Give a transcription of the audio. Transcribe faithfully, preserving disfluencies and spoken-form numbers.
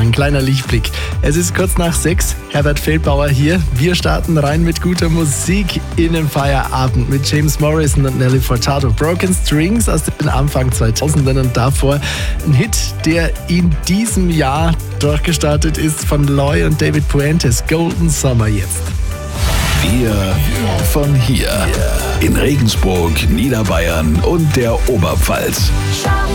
ein kleiner Lichtblick. Es ist kurz nach sechs. Herbert Feldbauer hier. Wir starten rein mit guter Musik in den Feierabend mit James Morrison und Nelly Furtado. Broken Strings aus den Anfang zweitausendern und davor ein Hit, der in diesem Jahr durchgestartet ist von Loy und David Puentes. Golden Summer jetzt. Wir von hier in Regensburg, Niederbayern und der Oberpfalz.